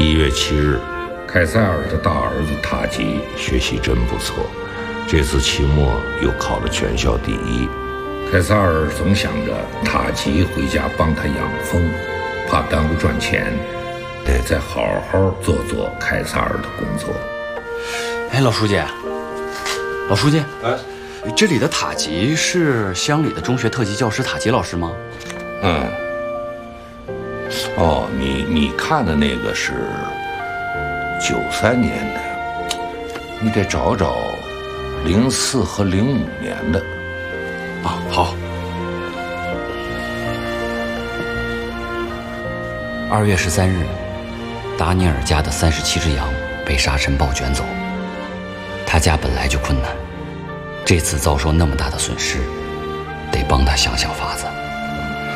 1月7日，凯撒尔的大儿子塔吉学习真不错，这次期末又考了全校第1。凯撒尔总想着塔吉回家帮他养蜂，怕耽误赚钱，得再好好做做凯撒尔的工作。 哎，老书记，这里的塔吉是乡里的中学特级教师塔吉老师吗？ 哦，你看的那个是93年的，你得找找04和05年的。 啊，好。2月13日，达尼尔家的37只羊被沙尘暴卷走。他家本来就困难，这次遭受那么大的损失，得帮他想想法子。